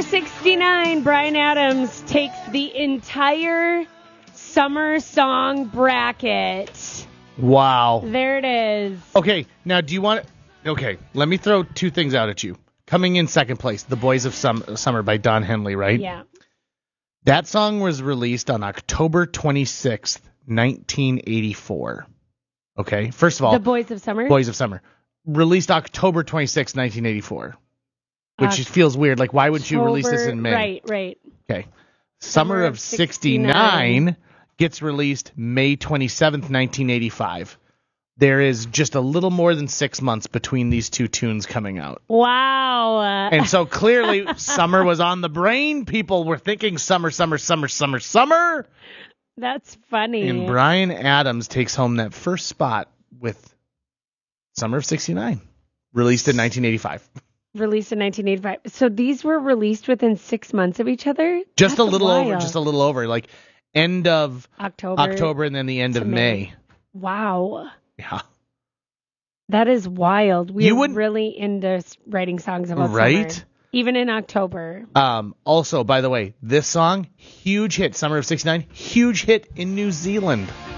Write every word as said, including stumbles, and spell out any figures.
sixty-nine, Bryan Adams takes the entire summer song bracket. Wow. There it is. Okay, now do you want... Okay, let me throw two things out at you. Coming in second place, The Boys of Sum- Summer by Don Henley, right? Yeah. That song was released on October twenty-sixth, nineteen eighty-four. Okay, first of all... The Boys of Summer? Boys of Summer. Released October twenty-sixth, nineteen eighty-four. Which October. feels weird. Like, why would you release this in May? Right, right. Okay. Summer, Summer of sixty-nine gets released May twenty-seventh, nineteen eighty-five. There is just a little more than six months between these two tunes coming out. Wow. And so clearly summer was on the brain. People were thinking summer, summer, summer, summer, summer. That's funny. And Bryan Adams takes home that first spot with Summer of sixty-nine, released in nineteen eighty-five. Released in nineteen eighty-five. So these were released within six months of each other? Just That's a little wild. over, just a little over. Like end of October. October and then the end of May. May. Wow. Yeah. That is wild. We're You would- really into writing songs about Right? summer. Even in October. Um, also, by the way, this song, huge hit, Summer of sixty-nine, huge hit in New Zealand.